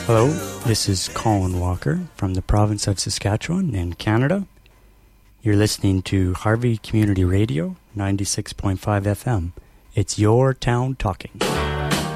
Hello, this is Colin Walker from the province of Saskatchewan in Canada. You're listening to Harvey Community Radio, 96.5 FM. It's your town talking.